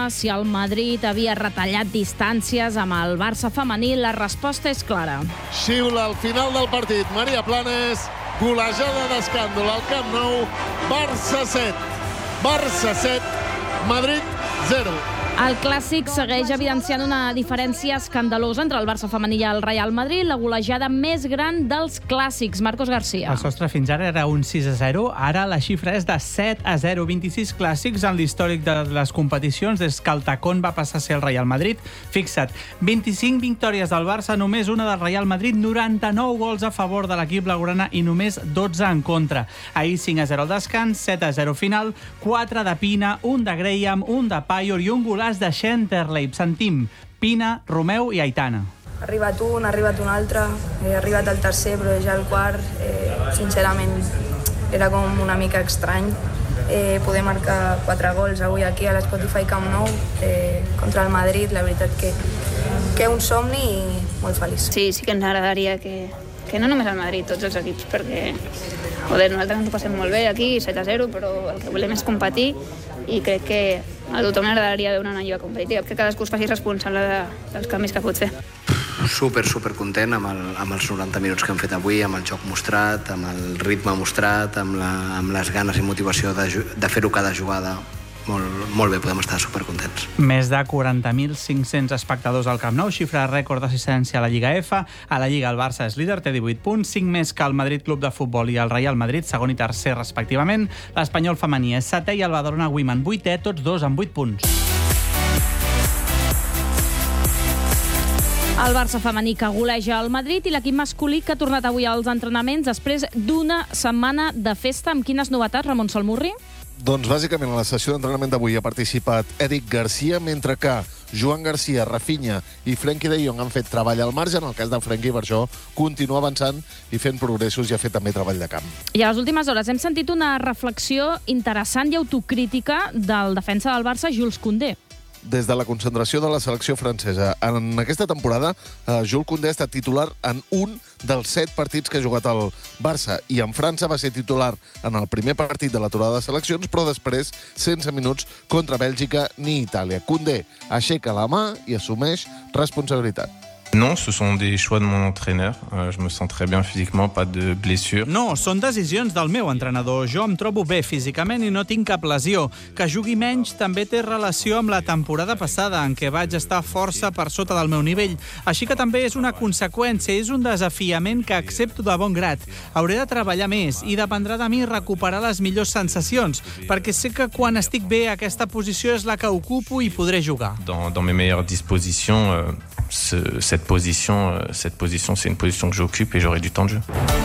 si el Madrid havia retallat distàncies amb el Barça femení, la resposta és clara. Xiula al final del partit Maria Planes, golejada d'escàndol al Camp Nou, Barça 7, Madrid 0. El clàssic segueix evidenciant una diferència escandalosa entre el Barça femení i el Real Madrid, la golejada més gran dels clàssics. Marcos García. El sostre fins ara era un 6-0, ara la xifra és de 7-0. 26 clàssics en l'històric de les competicions des que el tacón va passar a ser el Real Madrid. Fixa't, 25 victòries del Barça, només una del Real Madrid, 99 gols a favor de l'equip blaugrana i només 12 en contra. Ahir 5-0 al descans, 7-0 final, 4 de Pina, un de Graham, un de Payor i un golaç de Schenterleib. Sentim Pina, Romeu i Aitana. Ha arribat un altre, ha arribat el tercer, però ja el quart, sincerament, era com una mica estrany. Poder marcar 4 gols avui aquí a l'Spotify Camp Nou contra el Madrid, la veritat que un somni i molt feliç. Sí que ens agradaria que no només el Madrid, tots els equips, perquè nosaltres ens ho passem molt bé aquí, 7-0, però el que volem és competir i crec que a tothom m'agradaria veure una lliga competitiva, que cadascú es faci responsable dels canvis que pot fer. Super content amb els 90 minuts que hem fet avui, amb el joc mostrat, amb el ritme mostrat, amb les ganes i motivació de fer-ho cada jugada. Molt bé, podem estar supercontents. Més de 40.500 espectadors al Camp Nou, xifra rècord d'assistència a la Lliga F. A la Lliga el Barça és líder, té 18 punts, 5 més que el Madrid Club de Futbol i el Real Madrid, segon i tercer respectivament. L'Espanyol femení és setè i el Badalona Women 8è, tots dos amb 8 punts. El Barça femení que goleja el Madrid i l'equip masculí que ha tornat avui als entrenaments després d'una setmana de festa. Amb quines novetats, Ramon Salmurri? Doncs bàsicament a la sessió d'entrenament d'avui ha participat Eric Garcia, mentre que Joan Garcia, Rafinha i Frenkie de Jong han fet treball al marge. En el cas de Frenkie, per això, continua avançant i fent progressos i ha fet també treball de camp. I a les últimes hores hem sentit una reflexió interessant i autocrítica del defensa del Barça, Jules Koundé. Des de la concentració de la selecció francesa. En aquesta temporada, Jules Koundé ha estat titular en un dels 7 partits que ha jugat al Barça, i en França va ser titular en el primer partit de l'aturada de seleccions, però després, sense minuts, contra Bèlgica ni Itàlia. Koundé aixeca la mà i assumeix responsabilitat. Non, ce sont des choix de mon entraîneur. Je me sens très bien physiquement, pas de blessure. No, són decisions del meu entrenador. Jo em trobo bé físicament i no tinc cap lesió. Que jugui menys també té relació amb la temporada passada, en què vaig estar força per sota del meu nivell. Així que també és una conseqüència, és un desafiament que accepto de bon grat. Hauré de treballar més i dependrà de mi recuperar les millors sensacions, perquè sé que quan estic bé aquesta posició és la que ocupo i podré jugar. Dans mes meilleures dispositions, cette position, c'est une position que j'occupe et j'aurai du temps de jeu.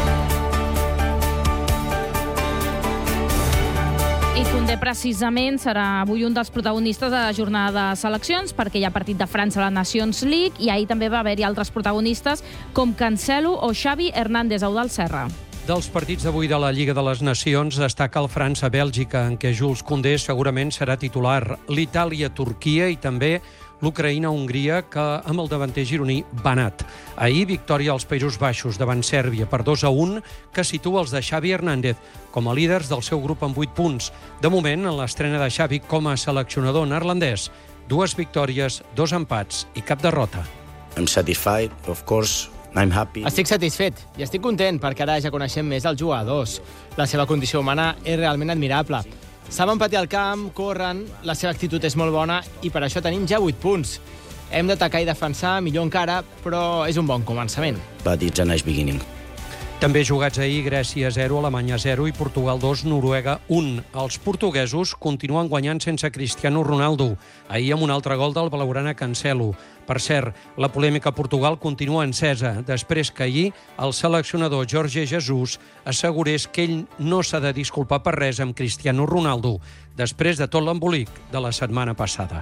I Koundé precisament serà avui un dels protagonistes de la jornada de seleccions, perquè hi ha partit de França a la Nations League i ahir també va haver-hi altres protagonistes com Cancelo o Xavi Hernández, Eudald Serra. Dels partits d'avui de la Lliga de les Nacions destaca el França-Bèlgica, en què Jules Koundé segurament serà titular, l'Itàlia-Turquia i també l'Ucraïna-Hongria, que amb el davanter gironí Banat. Ahir, victòria als Països Baixos davant Sèrbia per 2-1, que situa els de Xavi Hernández com a líders del seu grup amb 8 punts. De moment, en l'estrena de Xavi com a seleccionador neerlandès, 2 victòries, 2 empats i cap derrota. I'm satisfied, of course. I'm happy. Estic satisfet i estic content perquè ara ja coneixem més els jugadors. La seva condició humana és realment admirable. Saben patir al camp, corren, la seva actitud és molt bona i per això tenim ja 8 punts. Hem d'atacar i defensar millor encara, però és un bon començament. But it's a nice beginning. També jugats ahir, Grècia 0, Alemanya 0 i Portugal 2, Noruega 1. Els portuguesos continuen guanyant sense Cristiano Ronaldo. Ahir amb un altre gol del blaugrana Cancelo. Per cert, la polèmica a Portugal continua encesa, després que ahir el seleccionador Jorge Jesus assegurés que ell no s'ha de disculpar per res amb Cristiano Ronaldo, després de tot l'embolic de la setmana passada.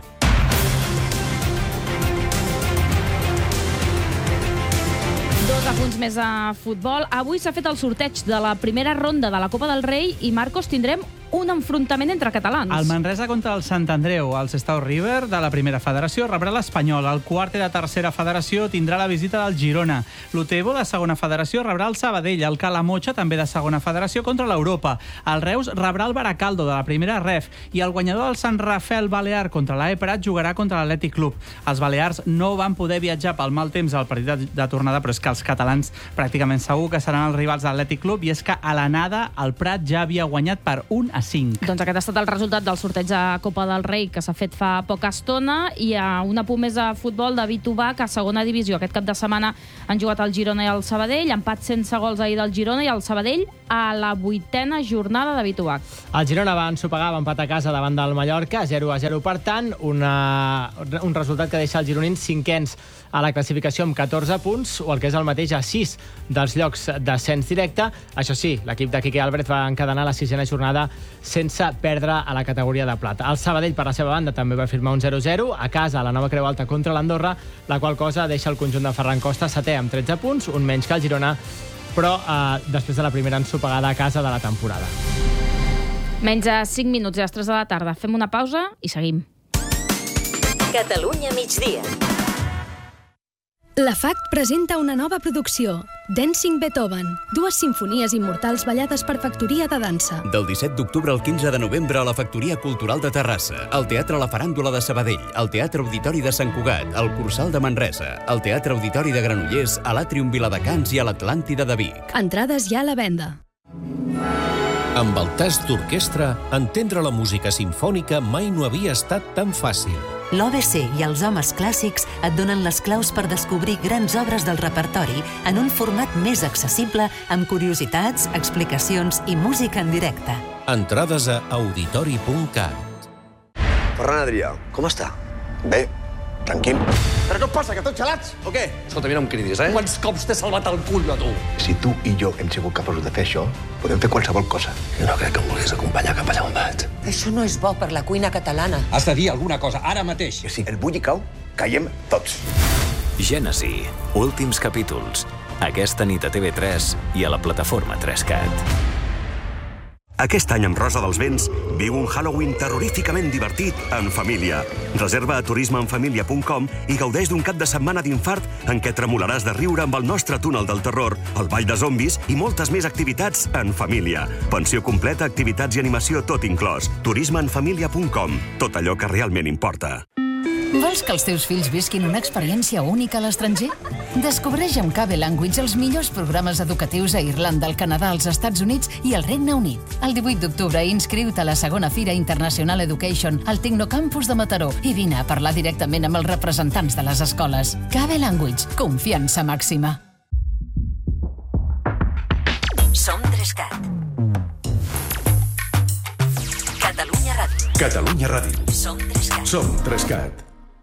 Dos apunts més a futbol. Avui s'ha fet el sorteig de la primera ronda de la Copa del Rei i, Marcos, tindrem un enfrontament entre catalans. El Manresa contra el Sant Andreu, el Sestao River de la primera federació rebrà l'Espanyol, el Quarte de tercera federació tindrà la visita del Girona, l'Utebo de segona federació rebrà el Sabadell, el Calamotxa també de segona federació contra l'Europa, el Reus rebrà el Baracaldo de la primera ref i el guanyador del Sant Rafael Balear contra l'AE Prat jugarà contra l'Atlètic Club. Els balears no van poder viatjar pel mal temps al partit de tornada, però és que els catalans pràcticament segur que seran els rivals de l'Atlètic Club, i és que a l'anada el Prat ja havia guanyat per 1-5. Doncs aquest ha estat el resultat del sorteig de Copa del Rei que s'ha fet fa poca estona, i a un apunt més de futbol de Vitovac a segona divisió. Aquest cap de setmana han jugat el Girona i el Sabadell, empat sense gols ahir del Girona, i el Sabadell a la 8a jornada de Vitovac. El Girona va ensopegar, va empatar a casa davant del Mallorca, 0-0. Per tant, un resultat que deixa els gironins cinquens a la classificació amb 14 punts, o el que és el mateix a 6 dels llocs d'ascens directe. Això sí, l'equip de Quique Álvarez va encadenar la 6a jornada sense perdre a la categoria de plata. El Sabadell, per la seva banda, també va firmar un 0-0 a casa a la Nova Creu Alta contra l'Andorra, la qual cosa deixa el conjunt de Ferran Costa setè amb 13 punts, un menys que el Girona, però després de la primera ensopegada a casa de la temporada. Menys de 5 minuts i a les 3 de la tarda. Fem una pausa i seguim. Catalunya migdia. La FACT presenta una nova producció, Dancing Beethoven, 2 simfonies immortals ballades per Factoria de Dansa. Del 17 d'octubre al 15 de novembre a la Factoria Cultural de Terrassa, al Teatre La Faràndula de Sabadell, al Teatre Auditori de Sant Cugat, al Cursal de Manresa, al Teatre Auditori de Granollers, a l'Àtrium Viladecans i a l'Atlàntida de Vic. Entrades ja a la venda. Amb el tast d'orquestra, entendre la música simfònica mai no havia estat tan fàcil. L'OBC i els homes clàssics et donen les claus per descobrir grans obres del repertori en un format més accessible, amb curiositats, explicacions i música en directe. Entrades a auditori.cat. Ferran Adrià, com està? Bé, tranquil. Però què passa, que tots gelats, o què? Escolta, mira, no em cridis, eh? Quants cops t'he salvat el cul, no tu? Si tu i jo hem sigut capaços de fer això, podem fer qualsevol cosa. Jo no crec que em vulguis acompanyar cap allà on vaig. Això no és bo per la cuina catalana. Has de dir alguna cosa, ara mateix. I si el bulli cau, caiem tots. Gènesi, últims capítols. Aquesta nit a TV3 i a la plataforma 3Cat. Aquest any amb Rosa dels Vents viu un Halloween terroríficament divertit en família. Reserva a turismeenfamilia.com i gaudeix d'un cap de setmana d'infart en què tremolaràs de riure amb el nostre túnel del terror, el ball de zombis i moltes més activitats en família. Pensió completa, activitats i animació tot inclòs. turismeenfamilia.com. Tot allò que realment importa. Vols que els teus fills visquin una experiència única a l'estranger? Descobreix amb Cable Language els millors programes educatius a Irlanda, al Canadà, als Estats Units i al Regne Unit. El 18 d'octubre inscriu-te a la segona Fira International Education al Tecnocampus de Mataró i vine a parlar directament amb els representants de les escoles. Cable Language, confiança màxima. Som 3Cat. Catalunya Ràdio. Catalunya Ràdio. Som 3Cat. Som 3Cat.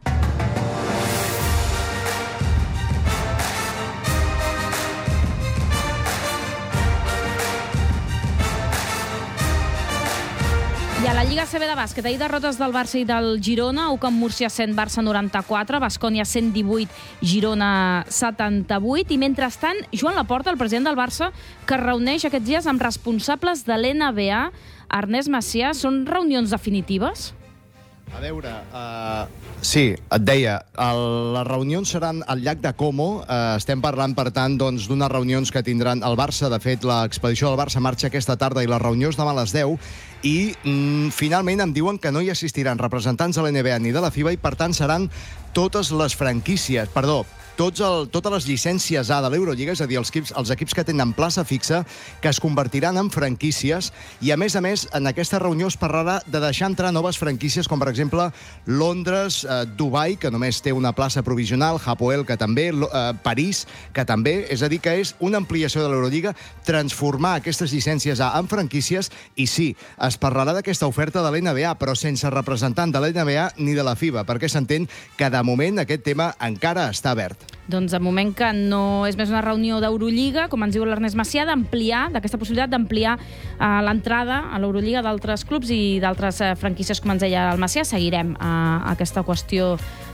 I a la Lliga CB de bàsquet, ahir derrotes del Barça i del Girona, UCAM Múrcia 100, Barça 94, Baskonia 118, Girona 78, i mentrestant, Joan Laporta, el president del Barça, que es reuneix aquests dies amb responsables de l'NBA, Ernest Macià, són reunions definitives? A veure, sí, et deia, les reunions seran al llac de Como. Estem parlant, per tant, d'unes reunions que tindran el Barça. De fet, l'expedició del Barça marxa aquesta tarda i la reunió és demà a les 10. I finalment em diuen que no hi assistiran representants de l'NBA ni de la FIBA i, per tant, seran totes les franquícies, totes les llicències A de l'Eurolliga, és a dir, els equips que tenen plaça fixa, que es convertiran en franquícies, i a més, en aquesta reunió es parlarà de deixar entrar noves franquícies, com per exemple Londres, Dubai, que només té una plaça provisional, Hapoel, que també, París, que també, és a dir, que és una ampliació de l'Eurolliga, transformar aquestes llicències A en franquícies, i sí, es parlarà d'aquesta oferta de l'NBA, però sense representant de l'NBA ni de la FIBA, perquè s'entén que de moment aquest tema encara està obert. Doncs de moment que no és més una reunió d'Eurolliga, com ens diu l'Ernest Macià, d'aquesta possibilitat d'ampliar l'entrada a l'Eurolliga d'altres clubs i d'altres franquícies, com ens deia el Macià. Seguirem aquesta qüestió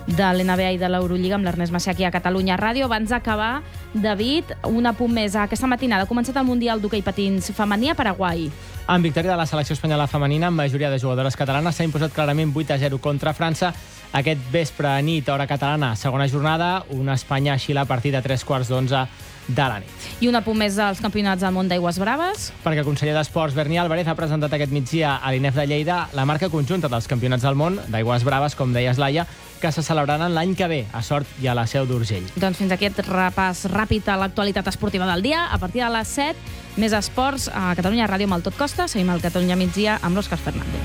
de l'NBA i de l'Eurolliga amb l'Ernest Macià aquí a Catalunya Ràdio. Abans d'acabar, David, un apunt més. Aquesta matinada ha començat el Mundial d'Hoquei Patins femení a Paraguai. En victòria de la selecció espanyola femenina, amb majoria de jugadores catalanes, s'ha imposat clarament 8-0 contra França. Aquest vespre a nit, hora catalana, segona jornada, una Espanya-Xile a partir de 3:15 de la nit. I un apunt més dels campionats del món d'aigües braves. Perquè el conseller d'Esports, Berni Álvarez, ha presentat aquest migdia a l'INEF de Lleida la marca conjunta dels campionats del món d'aigües braves, com deies, Laia, que se celebraran l'any que ve a Sort i a la Seu d'Urgell. Doncs fins aquí aquest repàs ràpid a l'actualitat esportiva del dia. A partir de les 7, més esports a Catalunya Ràdio amb el Tot Costa. Seguim al Catalunya Migdia amb l'Òscar Fernández.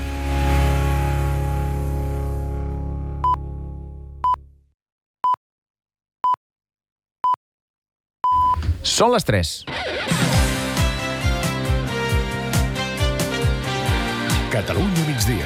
Són les 3. Catalunya migdia.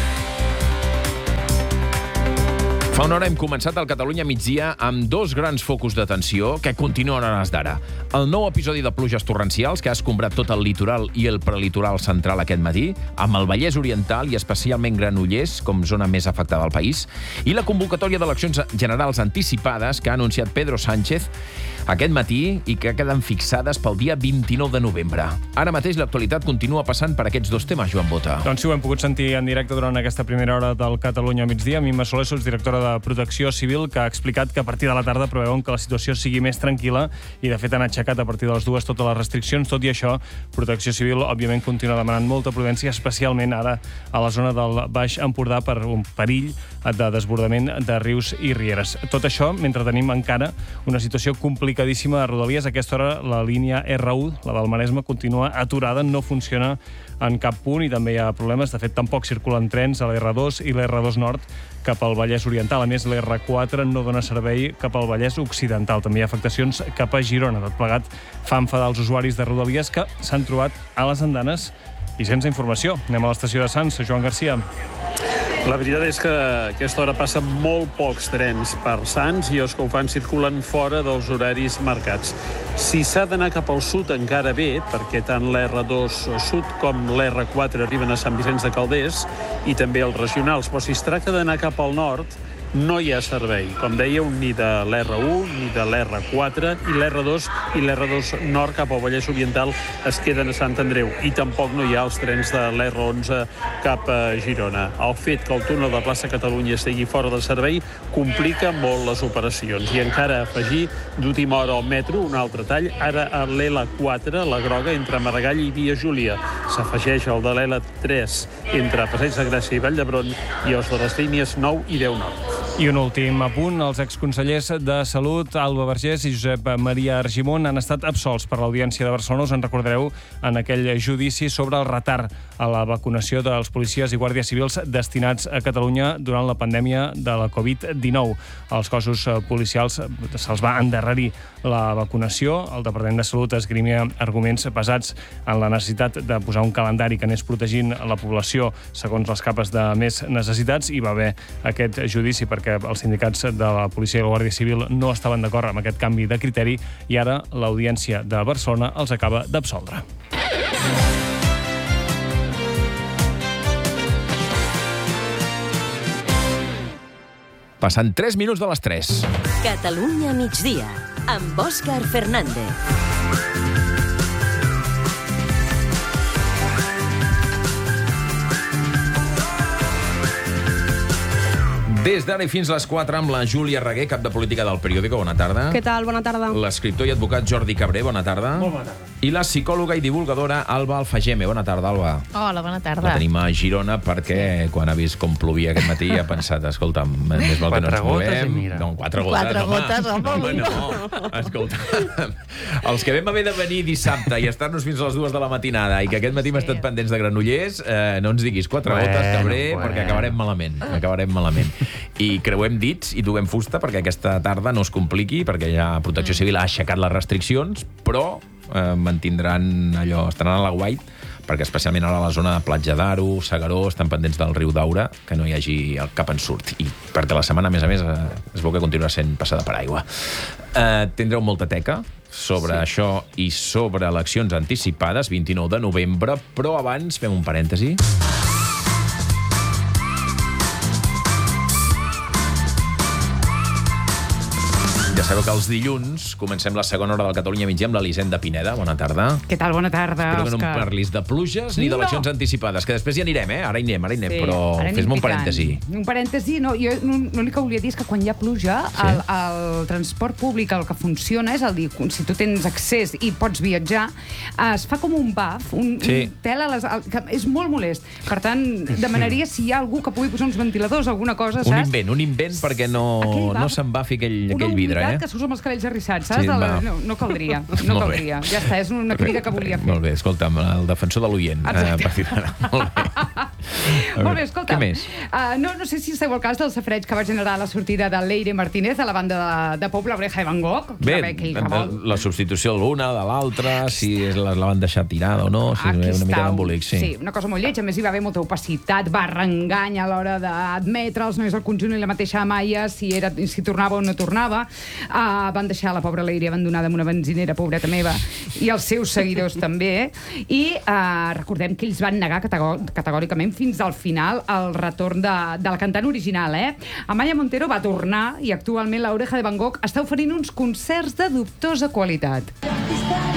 Fa una hora hem començat el Catalunya migdia amb dos grans focus d'atenció que continuen a les d'ara. El nou episodi de pluges torrencials que ha escombrat tot el litoral i el prelitoral central aquest matí, amb el Vallès Oriental i especialment Granollers com zona més afectada del país, i la convocatòria d'eleccions generals anticipades que ha anunciat Pedro Sánchez aquest matí i que queden fixades pel dia 29 de novembre. Ara mateix l'actualitat continua passant per aquests dos temes, Joan Bota. Doncs sí, ho hem pogut sentir en directe durant aquesta primera hora del Catalunya migdia. Mima Soler, directora de Protecció Civil, que ha explicat que a partir de la tarda preveuen que la situació sigui més tranquil·la i, de fet, han aixecat a partir de les 2 totes les restriccions. Tot i això, Protecció Civil, òbviament, continua demanant molta prudència, especialment ara a la zona del Baix Empordà per un perill de desbordament de rius i rieres. Tot això mentre tenim encara una situació complicadíssima de Rodalies. A aquesta hora la línia R1, la del Maresme, continua aturada, no funciona en cap punt i també hi ha problemes. De fet, tampoc circulen trens a l'R2 i l'R2 Nord cap al Vallès Oriental. A més, l'R4 no dona servei cap al Vallès Occidental. També hi ha afectacions cap a Girona. Tot plegat fa enfadar els usuaris de Rodalies que s'han trobat a les andanes i sense informació. Anem a l'estació de Sants. Joan Garcia. La veritat és que a aquesta hora passen molt pocs trens per Sants i els que ho fan circulen fora dels horaris marcats. Si s'ha d'anar cap al sud encara bé, perquè tant l'R2 Sud com l'R4 arriben a Sant Vicenç de Calders i també els regionals, però si es tracta d'anar cap al nord, no hi ha servei, com dèieu, ni de l'R1 ni de l'R4, i l'R2 i l'R2 Nord cap al Vallès Oriental es queden a Sant Andreu, i tampoc no hi ha els trens de l'R11 cap a Girona. El fet que el túnel de Plaça Catalunya estigui fora de servei complica molt les operacions, i encara afegir d'última hora al metro un altre tall, ara a l'L4, la groga, entre Maragall i Via Júlia. S'afegeix el de l'L3 entre Passeig de Gràcia i Vall d'Hebron i els de les línies 9 i 10 Nord. I un últim apunt. Els exconsellers de Salut, Alba Vergés i Josep Maria Argimon, han estat absolts per l'Audiència de Barcelona. Us en recordareu en aquell judici sobre el retard a la vacunació dels policies i guàrdies civils destinats a Catalunya durant la pandèmia de la Covid-19. Als cossos policials se'ls va endarrerir la vacunació. El Departament de Salut esgrimia arguments basats en la necessitat de posar un calendari que anés protegint la població segons les capes de més necessitats, i va haver aquest judici perquè els sindicats de la policia i la Guàrdia Civil no estaven d'acord amb aquest canvi de criteri, i ara l'Audiència de Barcelona els acaba d'absoldre. Passant 3 minuts de les 3. Catalunya migdia, amb Òscar Fernández. Des d'ara i fins a les 4 amb la Júlia Reguer, cap de política del Periódico. Bona tarda. Què tal? Bona tarda. L'escriptor i advocat Jordi Cabré. Bona tarda. Molt bona tarda. I la psicòloga i divulgadora Alba Alfageme. Bona tarda, Alba. Hola, bona tarda. La tenim a Girona perquè quan ha vist com plovia aquest matí ha pensat, escolta'm, més val que no ens movem. No, 4 gotes, home. 4 gotes, home. No. Escolta, els que vam haver de venir dissabte i estar-nos fins a les 2 de la matinada i que aquest matí hem estat pendents de Granollers, no ens diguis 4 gotes, Cabré, perquè acabarem malament. I creuem dits i duguem fusta perquè aquesta tarda no es compliqui, perquè ja Protecció Civil ha aixecat les restriccions, però mantindran allò, estaran a l'aguait, perquè especialment ara a la zona de Platja d'Aro, Segaró, estan pendents del riu Daura, que no hi hagi cap ensurt. I perquè la setmana, a més, es veu que continuarà sent passada per aigua. Tindreu molta teca sobre això i sobre eleccions anticipades, 29 de novembre, però abans fem un parèntesi. Ja sabeu que els dilluns comencem la segona hora del Catalunya Migdia amb l'Elisenda Pineda. Bona tarda. Què tal? Bona tarda, Espero que no em Òscar. parlis de pluges ni d'eleccions anticipades, que després hi anirem, Ara hi anem, Sí, però ara anem fes-me un picant. parèntesi. Un parèntesi, no, jo l'únic que volia dir és que quan hi ha pluja, el transport públic el que funciona és el dir, si tu tens accés i pots viatjar, es fa com un baf, un pèl a les... que és molt molest. Per tant, demanaria si hi ha algú que pugui posar uns ventiladors, alguna cosa, saps? Un invent perquè no se'n va fer aquell vidre, Una humitat que surts amb els cabells arrissats, saps? Sí, no caldria, no Molt bé. caldria. Ja està, és una crida que volia fer. Molt bé, escolta'm, el defensor de l'oient. Molt bé, escolta. Què més? No sé si esteu al cas del safreig que va generar la sortida de Leire Martínez de la banda de pop La Oreja de Van Gogh. Bé, la substitució de l'una, de l'altra, si la van deixar tirada o no, si és una mica d'embolic, Sí, una cosa molt lletja. A més, hi va haver molta opacitat, barrangany a l'hora d'admetre els nois del conjunt i la mateixa Amaya si tornava o no tornava. Van deixar la pobra Leire abandonada en una benzinera, pobreta meva, i els seus seguidors també. I recordem que ells van negar categòricament fins al final el retorn de la cantant original. Amaya Montero va tornar i actualment La Oreja de Van Gogh està oferint uns concerts de dubtosa qualitat.